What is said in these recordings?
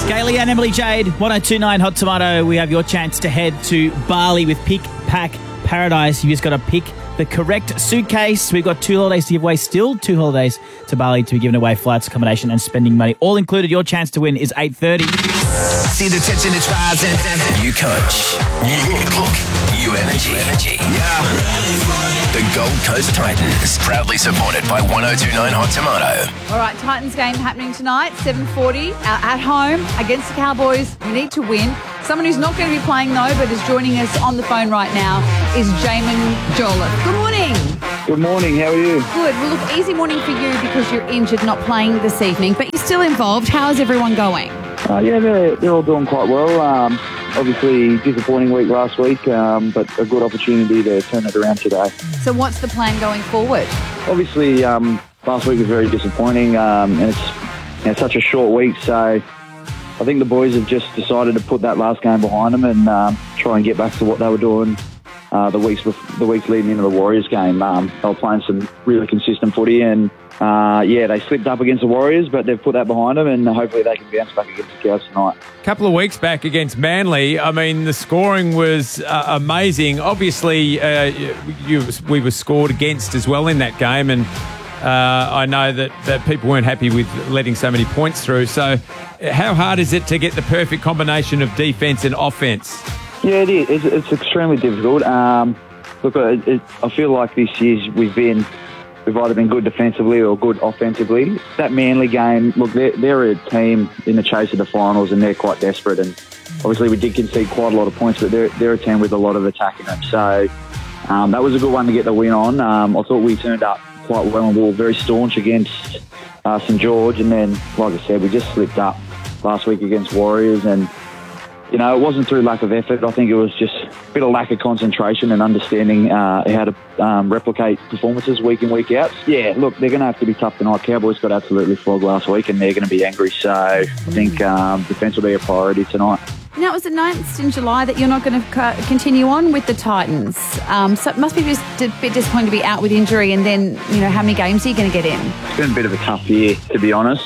Gailey and Emily Jade, 1029 Hot Tomato. We have your chance to head to Bali with Pick Pack Paradise. You just got to pick the correct suitcase. We've got 2 holidays to give away still. 2 holidays to Bali to be given away, flights, accommodation and spending money. All included. Your chance to win is 8:30. See the tension, it's rising. You coach. You look. You energy. Yeah. The Gold Coast Titans. Proudly supported by 1029 Hot Tomato. All right, Titans game happening tonight, 7:40 at home against the Cowboys. We need to win. Someone who's not going to be playing though, but is joining us on the phone right now is Jamin Jolliffe. Good morning. Good morning, how are you? Good. Well, look, easy morning for you because you're injured, not playing this evening, but you're still involved. How's everyone going? Yeah, they're all doing quite well. Obviously, disappointing week last week, but a good opportunity to turn it around today. So what's the plan going forward? Obviously, last week was very disappointing, and it's such a short week, so I think the boys have just decided to put that last game behind them and try and get back to what they were doing the weeks leading into the Warriors game. They were playing some really consistent footy and they slipped up against the Warriors, but they've put that behind them and hopefully they can bounce back against the Cows tonight. A couple of weeks back against Manly, I mean, the scoring was amazing. Obviously, we were scored against as well in that game, and I know that people weren't happy with letting so many points through. So how hard is it to get the perfect combination of defence and offence? Yeah, it is. It's extremely difficult. Look, I feel like this year we've either been good defensively or good offensively. That Manly game, look, they're a team in the chase of the finals and they're quite desperate. And obviously we did concede quite a lot of points, but they're a team with a lot of attack in them. So that was a good one to get the win on. I thought we turned up quite well and we were very staunch against St George. And then, like I said, we just slipped up last week against Warriors. And, you know, it wasn't through lack of effort. I think it was just a bit of lack of concentration and understanding how to replicate performances week in, week out. Yeah, look, they're going to have to be tough tonight. Cowboys got absolutely flogged last week and they're going to be angry. So I think defence will be a priority tonight. Now, it was announced in July that you're not going to continue on with the Titans. So it must be just a bit disappointing to be out with injury and then, you know, how many games are you going to get in? It's been a bit of a tough year, to be honest.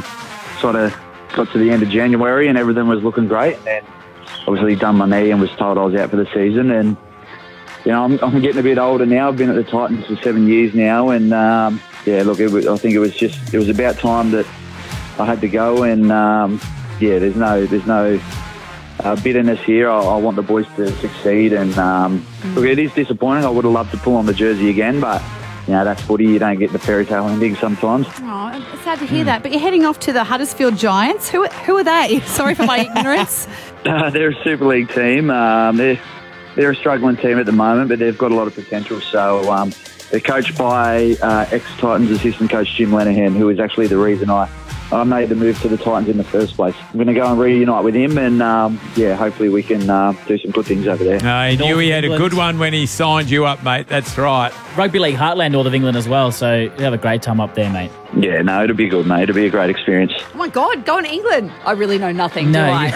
Sort of got to the end of January and everything was looking great. And then obviously done my knee and was told I was out for the season. And, you know, I'm getting a bit older now. I've been at the Titans for 7 years now. And, look, I think it was about time that I had to go. And, there's no bitterness here. I want the boys to succeed. And, look, it is disappointing. I would have loved to pull on the jersey again, but, you know, that's footy. You don't get the fairy tale ending sometimes. Oh, it's sad to hear that. But you're heading off to the Huddersfield Giants. Who are they? Sorry for my ignorance. They're a Super League team. They're a struggling team at the moment, but they've got a lot of potential. So they're coached by ex-Titans assistant coach Jim Lenihan, who is actually the reason I made the move to the Titans in the first place. I'm going to go and reunite with him and, hopefully we can do some good things over there. No, he knew he had a good one when he signed you up, mate. That's right. Rugby League Heartland, all of England as well, so you'll have a great time up there, mate. Yeah, no, it'll be good, mate. It'll be a great experience. Oh, my God, going to England. I really know nothing, do I?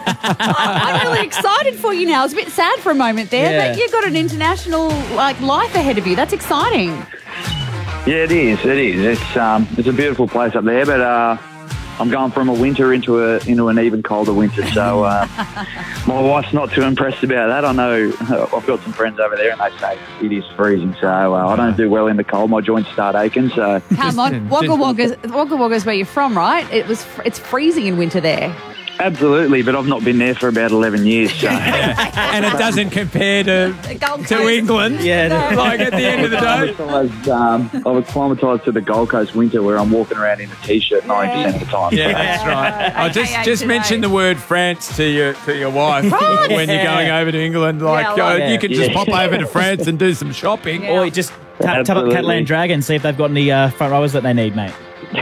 I'm really excited for you now. I was a bit sad for a moment there, but you've got an international life ahead of you. That's exciting. Yeah, it is. It's a beautiful place up there, but I'm going from a winter into an even colder winter. So my wife's not too impressed about that. I know I've got some friends over there, and they say it is freezing. So I don't do well in the cold. My joints start aching. So come on, Wagga Wagga's where you're from, right? It's freezing in winter there. Absolutely, but I've not been there for about 11 years. So. And it doesn't compare to England. Yeah, like at the end of the day. I was acclimatised to the Gold Coast winter where I'm walking around in a T-shirt 90% of the time. Yeah, that's right. I just mention the word France to your wife when you're going over to England. You can just pop over to France and do some shopping. Or you just tap up Catalan Dragon, see if they've got any front rowers that they need, mate.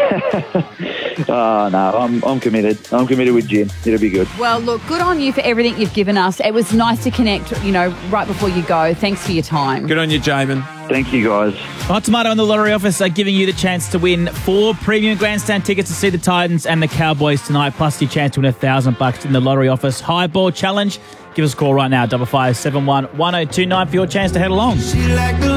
Oh, no, I'm committed. I'm committed with Jim. It'll be good. Well, look, good on you for everything you've given us. It was nice to connect, right before you go. Thanks for your time. Good on you, Jamin. Thank you, guys. Hot Tomato and the Lottery Office are giving you the chance to win 4 premium grandstand tickets to see the Titans and the Cowboys tonight, plus your chance to win $1,000 in the Lottery Office High Ball Challenge. Give us a call right now, 5571 1029 for your chance to head along.